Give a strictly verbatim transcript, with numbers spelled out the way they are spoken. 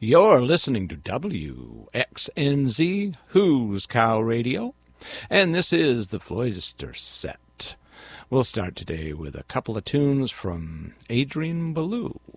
You're listening to W X N Z, Who's Cow Radio, and this is the Floyster Set. We'll start today with a couple of tunes from Adrian Belew.